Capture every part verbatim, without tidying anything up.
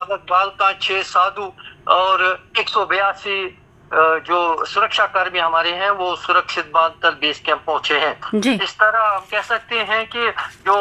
पालक बालका, छह साधु और एक सौ बयासी जो सुरक्षा कर्मी हमारे हैं वो सुरक्षित बालतल बेस कैंप पहुंचे हैं। जी। इस तरह हम कह सकते हैं कि जो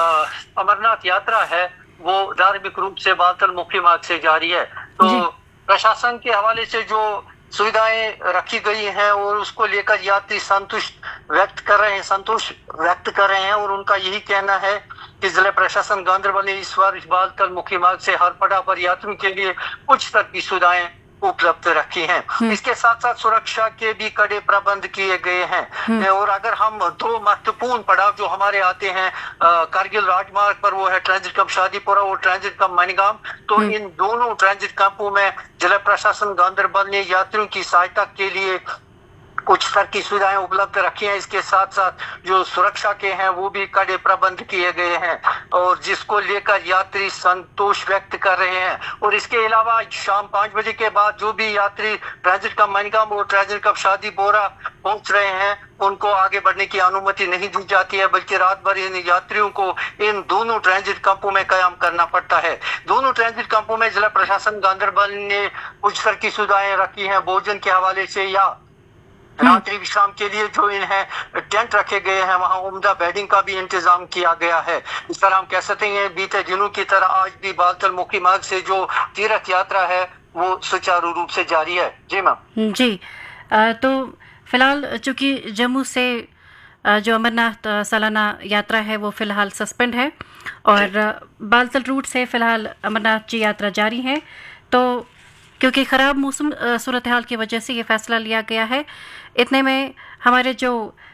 अमरनाथ यात्रा है वो धार्मिक रूप से बालतल मुख्य मार्ग से जारी है। तो प्रशासन के हवाले से जो सुविधाएं रखी गई हैं और उसको लेकर यात्री संतुष्ट व्यक्त कर रहे हैं संतोष व्यक्त कर रहे हैं और उनका यही कहना है कि जिला प्रशासन गांधरबल ने इस बार बालतल मुख्य मार्ग से हर पड़ाव पर यात्रियों के लिए उच्च स्तर की सुविधाएं उपलब्ध रखी हैं। इसके साथ साथ सुरक्षा के भी कड़े प्रबंध किए गए हैं। और अगर हम दो महत्वपूर्ण पड़ाव जो हमारे आते हैं कारगिल राजमार्ग पर, वो है ट्रांजिट कैंप शादीपुरा और ट्रांजिट कैंप मणिगाम, तो इन दोनों ट्रांजिट कैंपों में जिला प्रशासन गांधरबल ने यात्रियों की सहायता के लिए कुछ स्तर की सुविधाएं उपलब्ध रखी हैं। इसके साथ साथ जो सुरक्षा के हैं वो भी कड़े प्रबंध किए गए हैं और जिसको लेकर यात्री संतोष व्यक्त कर रहे हैं। और इसके अलावा शाम पाँच बजे के बाद जो भी यात्री ट्रांजिट कैंप मणिगाम और ट्रांजिट कैंप शादीपुरा पहुंच रहे हैं उनको आगे बढ़ने की अनुमति नहीं दी जाती है, बल्कि रात भर इन यात्रियों को इन दोनों ट्रांजिट कैंपों में कयाम करना पड़ता है। दोनों ट्रांजिट कैंपों में जिला प्रशासन गांधरबल ने उच्च स्तर की सुविधाएं रखी हैं। भोजन के हवाले से या रात्रि विश्राम के लिए जो इन्हें टेंट रखे गए हैं, वहां उम्दा बेडिंग का भी इंतजाम किया गया है। इस तरह हम कह सकते हैं बीते दिनों की तरह आज भी बालतल मुख्य मार्ग से जो तीर्थ यात्रा है वो सुचारू रूप से जारी है। जी मैम। जी, आ, तो फिलहाल चूंकि जम्मू से जो अमरनाथ सालाना यात्रा है वो फिलहाल सस्पेंड है और बालतल रूट से फिलहाल अमरनाथ जी यात्रा जारी है, तो क्योंकि ख़राब मौसम सूरत हाल की वजह से ये फैसला लिया गया है। इतने में हमारे जो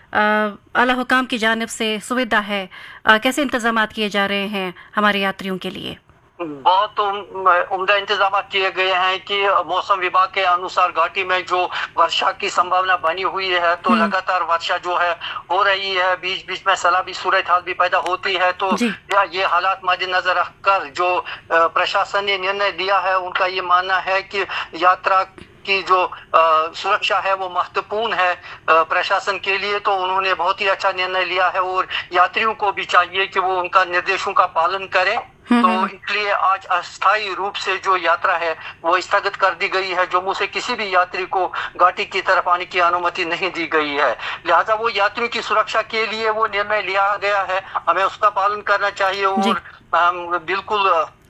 आला हुकाम की जानिब से सुविधा है, आ, कैसे इंतजामात किए जा रहे हैं हमारे यात्रियों के लिए? बहुत उम्दा इंतजाम किए गए हैं कि मौसम विभाग के अनुसार घाटी में जो वर्षा की संभावना बनी हुई है, तो लगातार वर्षा जो है हो रही है, बीच बीच में सैलाबी सूरत हाल भी पैदा होती है। तो ये हालात मद्देनजर रखकर जो प्रशासन ने निर्णय लिया है, उनका ये मानना है कि यात्रा की जो आ, सुरक्षा है वो महत्वपूर्ण है आ, प्रशासन के लिए। तो उन्होंने बहुत ही अच्छा निर्णय लिया है और यात्रियों को भी चाहिए कि वो उनका निर्देशों का पालन करें। तो इसलिए आज अस्थायी रूप से जो यात्रा है वो स्थगित कर दी गई है। जम्मू से किसी भी यात्री को घाटी की तरफ आने की अनुमति नहीं दी गई है, लिहाजा वो यात्रियों की सुरक्षा के लिए वो निर्णय लिया गया है, हमें उसका पालन करना चाहिए और हम बिल्कुल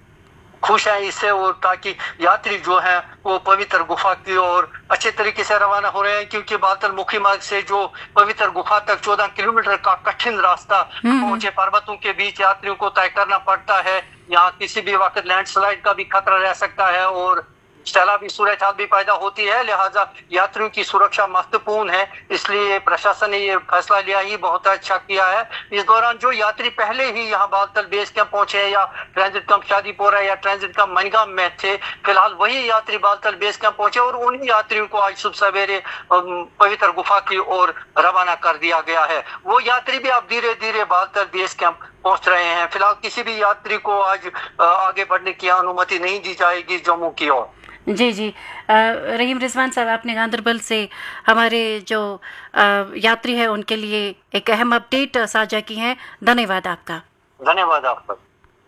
खुश है इससे, और ताकि यात्री जो है वो पवित्र गुफा की ओर अच्छे तरीके से रवाना हो रहे हैं। क्योंकि बालतल मुख्य मार्ग से जो पवित्र गुफा तक चौदह किलोमीटर का कठिन रास्ता ऊंचे पर्वतों के बीच यात्रियों को तय करना पड़ता है। यहाँ किसी भी वक्त लैंडस्लाइड का भी खतरा रह सकता है और सैलाबी सूरत हाल भी पैदा होती है, लिहाजा यात्रियों की सुरक्षा महत्वपूर्ण है। इसलिए प्रशासन ने ये फैसला लिया ही बहुत अच्छा किया है। इस दौरान जो यात्री पहले ही यहाँ बालतल बेस कैंप पहुंचे या ट्रांजिट कैंप शादीपुरा या ट्रांजिट कैंप मणिगाम में थे, फिलहाल वही यात्री बालतल बेस कैंप पहुंचे और उन्हीं यात्रियों को आज सुबह सवेरे पवित्र गुफा की ओर रवाना कर दिया गया है। वो यात्री भी अब धीरे धीरे बालतल बेस कैंप पहुंच रहे हैं। फिलहाल किसी भी यात्री को आज आगे बढ़ने की अनुमति नहीं दी जाएगी जम्मू की ओर। जी जी, रहीम रिजवान साहब, आपने गांधरबल से हमारे जो यात्री है उनके लिए एक अहम अपडेट साझा की है, धन्यवाद आपका। धन्यवाद आपका।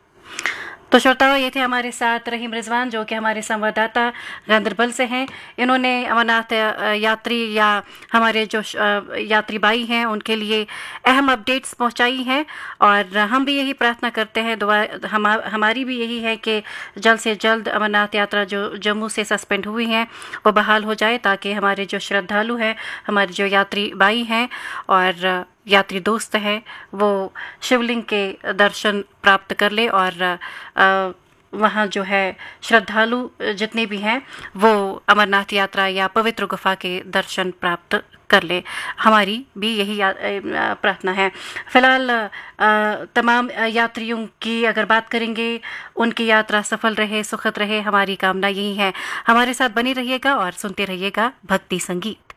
तो श्रोताओं, ये थे हमारे साथ रहीम रिजवान जो कि हमारे संवाददाता गांधरबल से हैं। इन्होंने अमरनाथ यात्री या हमारे जो यात्री भाई हैं उनके लिए अहम अपडेट्स पहुंचाई हैं और हम भी यही प्रार्थना करते हैं, दुआ हम हमारी भी यही है कि जल्द से जल्द अमरनाथ यात्रा जो जम्मू से सस्पेंड हुई हैं वो बहाल हो जाए, ताकि हमारे जो श्रद्धालु हैं, हमारे जो यात्री भाई हैं और यात्री दोस्त हैं वो शिवलिंग के दर्शन प्राप्त कर ले और आ, वहाँ जो है श्रद्धालु जितने भी हैं वो अमरनाथ यात्रा या पवित्र गुफा के दर्शन प्राप्त कर ले। हमारी भी यही प्रार्थना है। फिलहाल तमाम यात्रियों की अगर बात करेंगे, उनकी यात्रा सफल रहे, सुखद रहे, हमारी कामना यही है। हमारे साथ बने रहिएगा और सुनते रहिएगा भक्ति संगीत।